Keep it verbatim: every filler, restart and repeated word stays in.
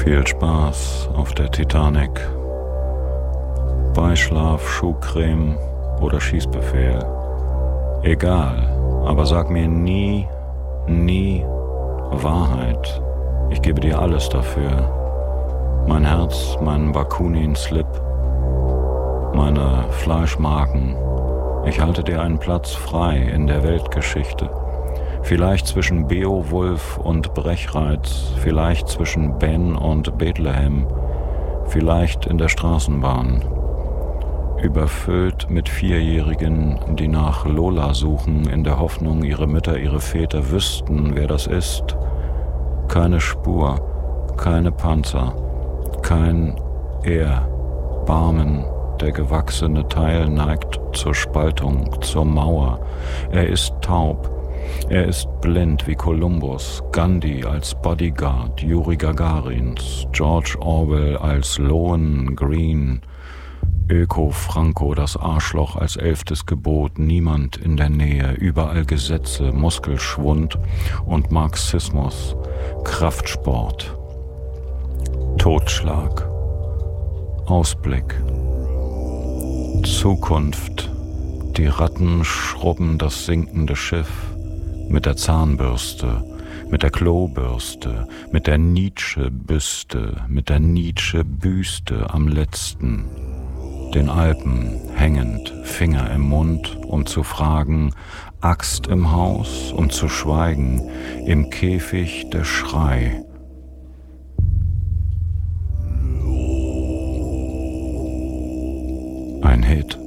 Viel Spaß auf der Titanic. Beischlaf, Schuhcreme oder Schießbefehl. Egal, aber sag mir nie, nie Wahrheit. Ich gebe dir alles dafür. Mein Herz, meinen Bakunin-Slip, meine Fleischmarken. Ich halte dir einen Platz frei in der Weltgeschichte. Vielleicht zwischen Beowulf und Brechreiz, vielleicht zwischen Ben und Bethlehem, vielleicht in der Straßenbahn. Überfüllt mit Vierjährigen, die nach Lola suchen, in der Hoffnung, ihre Mütter, ihre Väter wüssten, wer das ist. Keine Spur, keine Panzer, kein Erbarmen. Der gewachsene Teil neigt zur Spaltung, zur Mauer. Er ist taub. Er ist blind wie Kolumbus, Gandhi als Bodyguard, Juri Gagarins, George Orwell als Lohengrin, Öko Franco, das Arschloch als elftes Gebot, niemand in der Nähe, überall Gesetze, Muskelschwund und Marxismus, Kraftsport, Totschlag, Ausblick, Zukunft, die Ratten schrubben das sinkende Schiff, mit der Zahnbürste, mit der Klobürste, mit der Nietzsche-Büste, mit der Nietzsche-Büste am letzten, den Alpen hängend, Finger im Mund, um zu fragen, Axt im Haus, um zu schweigen, im Käfig der Schrei. Ein Hit.